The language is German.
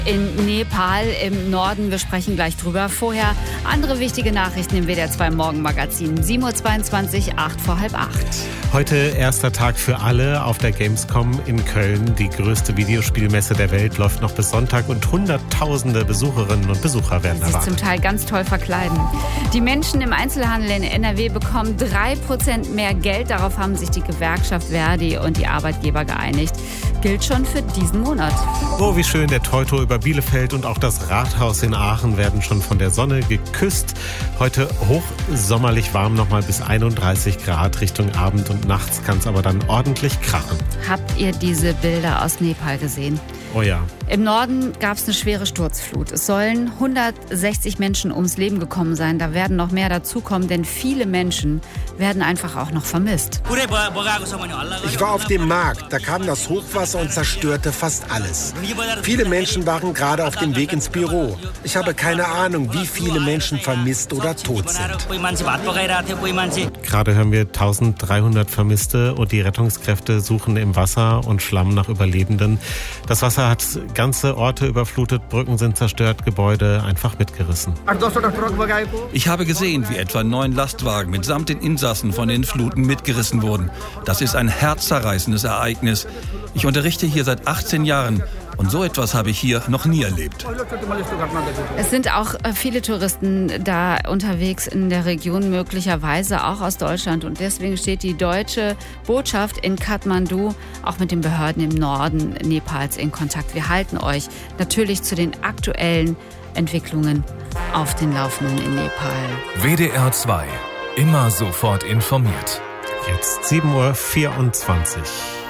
in Nepal im Norden. Wir sprechen gleich drüber. Vorher andere wichtige Nachrichten im WDR 2 Morgenmagazin. 7.22 Uhr, 7:08. Heute erster Tag für alle auf der Gamescom in Köln. Die größte Videospielmesse der Welt läuft noch bis Sonntag und Hunderttausende Besucherinnen und Besucher werden erwartet. Sich zum Teil ganz toll verkleiden. Die Menschen im Einzelhandel in NRW bekommen 3% mehr Geld. Darauf haben sich die Gewerkschaft Verdi und die Arbeitgeber geeinigt. Gilt schon für diesen Monat. Oh, wie schön, der Teutoburger über Bielefeld und auch das Rathaus in Aachen werden schon von der Sonne geküsst. Heute hochsommerlich warm, nochmal bis 31 Grad Richtung Abend und nachts kann es aber dann ordentlich krachen. Habt ihr diese Bilder aus Nepal gesehen? Oh ja. Im Norden gab es eine schwere Sturzflut. Es sollen 160 Menschen ums Leben gekommen sein. Da werden noch mehr dazukommen, denn viele Menschen werden einfach auch noch vermisst. Ich war auf dem Markt, da kam das Hochwasser und zerstörte fast alles. Viele Menschen waren gerade auf dem Weg ins Büro. Ich habe keine Ahnung, wie viele Menschen vermisst oder tot sind. Gerade hören wir 1300 Vermisste und die Rettungskräfte suchen im Wasser und Schlamm nach Überlebenden. Das Wasser hat ganze Orte überflutet, Brücken sind zerstört, Gebäude einfach mitgerissen. Ich habe gesehen, wie etwa 9 Lastwagen mitsamt den Insassen von den Fluten mitgerissen wurden. Das ist ein herzzerreißendes Ereignis. Ich unterrichte hier seit 18 Jahren. Und so etwas habe ich hier noch nie erlebt. Es sind auch viele Touristen da unterwegs in der Region, möglicherweise auch aus Deutschland. Und deswegen steht die deutsche Botschaft in Kathmandu auch mit den Behörden im Norden Nepals in Kontakt. Wir halten euch natürlich zu den aktuellen Entwicklungen auf den Laufenden in Nepal. WDR 2. Immer sofort informiert. Jetzt 7:24 Uhr.